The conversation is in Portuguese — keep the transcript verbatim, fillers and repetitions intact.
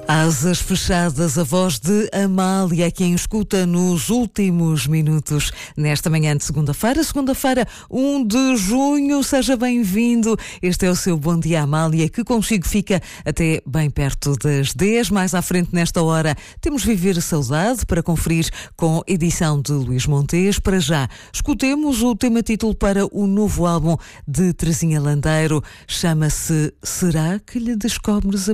Asas fechadas, a voz de Amália, quem escuta nos últimos minutos, nesta manhã de segunda-feira, segunda-feira, um de junho, seja bem-vindo. Este é o seu Bom Dia Amália, que consigo fica até bem perto das dez. Mais à frente, nesta hora, temos Viver a Saudade para conferir com edição de Luís Montes. Para já, escutemos o tema título para o novo álbum de Terezinha Landeiro. Chama-se Será que lhe descobres a